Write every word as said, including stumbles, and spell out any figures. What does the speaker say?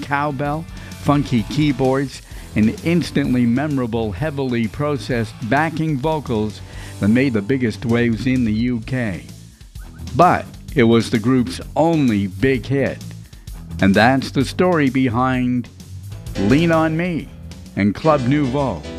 cowbell, funky keyboards, and instantly memorable, heavily processed backing vocals that made the biggest waves in the U K. But it was the group's only big hit. And that's the story behind Lean on Me and Club Nouveau.